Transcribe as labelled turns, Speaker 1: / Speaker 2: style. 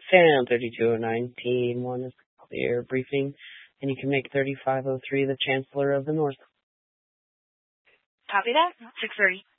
Speaker 1: Fan 3209 1 is clear. Briefing, and you can make 3503 the Chancellor of the North.
Speaker 2: Copy that. 6:30.